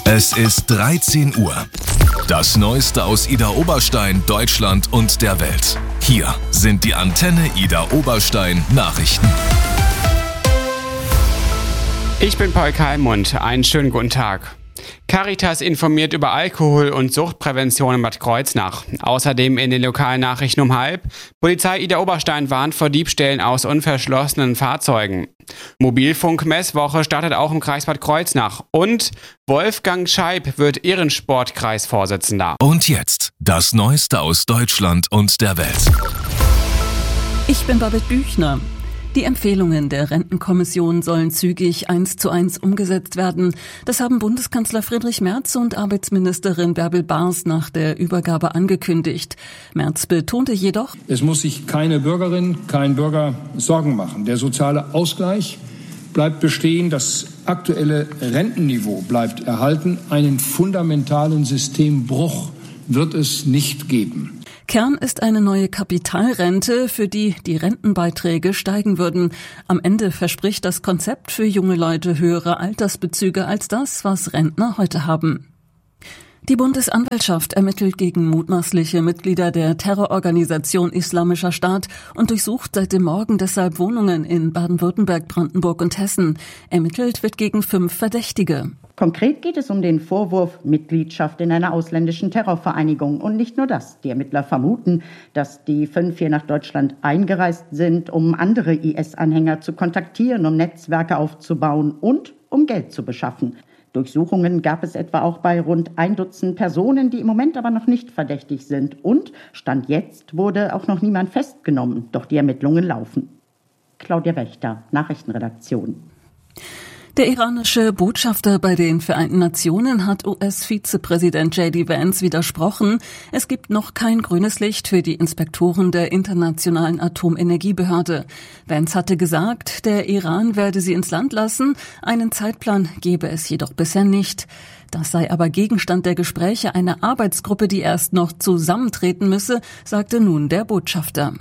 Es ist 13 Uhr. Das Neueste aus Idar Oberstein, Deutschland und der Welt. Hier sind die Antenne Idar Oberstein Nachrichten. Ich bin Paul Kalmund. Einen schönen guten Tag. Caritas informiert über Alkohol- und Suchtprävention in Bad Kreuznach. Außerdem in den lokalen Nachrichten um 12:30. Polizei Idar Oberstein warnt vor Diebstählen aus unverschlossenen Fahrzeugen. Mobilfunk-Messwoche startet auch im Kreis Bad Kreuznach. Und Wolfgang Scheib wird Ehrensportkreisvorsitzender. Und jetzt das Neueste aus Deutschland und der Welt. Ich bin Babette Büchner. Die Empfehlungen der Rentenkommission sollen zügig 1:1 umgesetzt werden. Das haben Bundeskanzler Friedrich Merz und Arbeitsministerin Bärbel Bars nach der Übergabe angekündigt. Merz betonte jedoch: Es muss sich keine Bürgerin, kein Bürger Sorgen machen. Der soziale Ausgleich bleibt bestehen, das aktuelle Rentenniveau bleibt erhalten. Einen fundamentalen Systembruch wird es nicht geben. Kern ist eine neue Kapitalrente, für die die Rentenbeiträge steigen würden. Am Ende verspricht das Konzept für junge Leute höhere Altersbezüge als das, was Rentner heute haben. Die Bundesanwaltschaft ermittelt gegen mutmaßliche Mitglieder der Terrororganisation Islamischer Staat und durchsucht seit dem Morgen deshalb Wohnungen in Baden-Württemberg, Brandenburg und Hessen. Ermittelt wird gegen 5 Verdächtige. Konkret geht es um den Vorwurf Mitgliedschaft in einer ausländischen Terrorvereinigung. Und nicht nur das. Die Ermittler vermuten, dass die 5 hier nach Deutschland eingereist sind, um andere IS-Anhänger zu kontaktieren, um Netzwerke aufzubauen und um Geld zu beschaffen. Durchsuchungen gab es etwa auch bei rund 1 Dutzend Personen, die im Moment aber noch nicht verdächtig sind. Und Stand jetzt wurde auch noch niemand festgenommen. Doch die Ermittlungen laufen. Claudia Wächter, Nachrichtenredaktion. Der iranische Botschafter bei den Vereinten Nationen hat US-Vizepräsident J.D. Vance widersprochen. Es gibt noch kein grünes Licht für die Inspektoren der Internationalen Atomenergiebehörde. Vance hatte gesagt, der Iran werde sie ins Land lassen. Einen Zeitplan gebe es jedoch bisher nicht. Das sei aber Gegenstand der Gespräche einer Arbeitsgruppe, die erst noch zusammentreten müsse, sagte nun der Botschafter.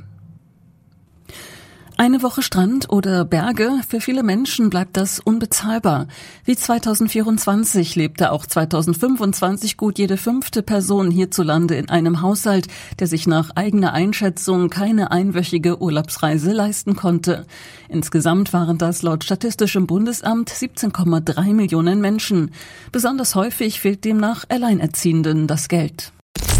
Eine Woche Strand oder Berge, für viele Menschen bleibt das unbezahlbar. Wie 2024 lebte auch 2025 gut jede 5. Person hierzulande in einem Haushalt, der sich nach eigener Einschätzung keine einwöchige Urlaubsreise leisten konnte. Insgesamt waren das laut Statistischem Bundesamt 17,3 Millionen Menschen. Besonders häufig fehlt demnach Alleinerziehenden das Geld.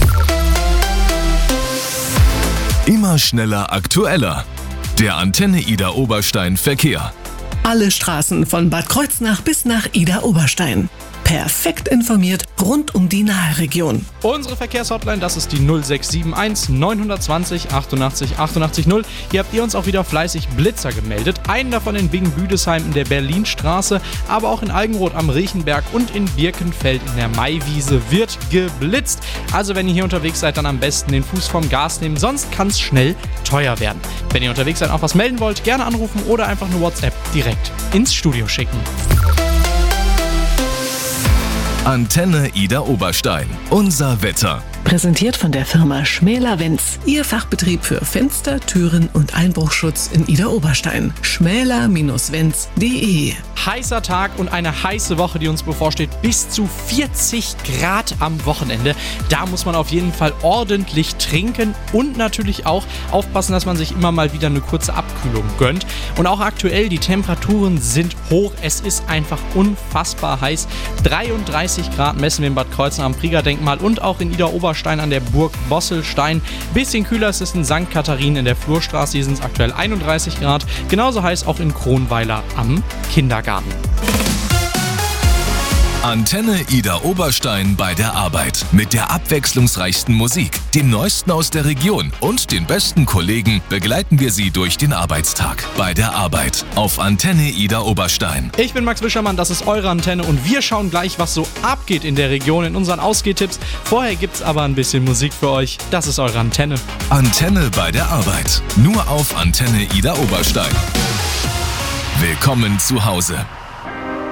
Immer schneller, aktueller. Der Antenne Idar Oberstein Verkehr. Alle Straßen von Bad Kreuznach bis nach Idar Oberstein. Perfekt informiert rund um die Nahe-Region. Unsere Verkehrshotline, das ist die 0671 920 88 88 0. Hier habt ihr uns auch wieder fleißig Blitzer gemeldet. Einen davon in Bingen-Büdesheim in der Berlinstraße, aber auch in Algenroth am Riechenberg und in Birkenfeld in der Maiwiese wird geblitzt. Also wenn ihr hier unterwegs seid, dann am besten den Fuß vom Gas nehmen, sonst kann es schnell teuer werden. Wenn ihr unterwegs seid und auch was melden wollt, gerne anrufen oder einfach eine WhatsApp direkt ins Studio schicken. Antenne Idar Oberstein. Unser Wetter. Präsentiert von der Firma Schmäler-Wenz. Ihr Fachbetrieb für Fenster, Türen und Einbruchschutz in Idar Oberstein. schmäler-wenz.de. Heißer Tag und eine heiße Woche, die uns bevorsteht. Bis zu 40 Grad am Wochenende. Da muss man auf jeden Fall ordentlich trinken und natürlich auch aufpassen, dass man sich immer mal wieder eine kurze Abkühlung gönnt. Und auch aktuell, die Temperaturen sind hoch. Es ist einfach unfassbar heiß. 33 Grad messen wir in Bad Kreuznach am Kriegerdenkmal und auch in Idar Oberstein an der Burg Bosselstein. Bisschen kühler ist es in St. Katharinen in der Flurstraße. Hier sind es aktuell 31 Grad. Genauso heiß auch in Kronweiler am Kindergarten. Antenne Idar Oberstein bei der Arbeit. Mit der abwechslungsreichsten Musik, dem Neuesten aus der Region und den besten Kollegen begleiten wir Sie durch den Arbeitstag. Bei der Arbeit auf Antenne Idar Oberstein. Ich bin Max Wischermann, das ist eure Antenne und wir schauen gleich, was so abgeht in der Region in unseren Ausgehtipps. Vorher gibt's aber ein bisschen Musik für euch. Das ist eure Antenne. Antenne bei der Arbeit. Nur auf Antenne Idar Oberstein. Willkommen zu Hause.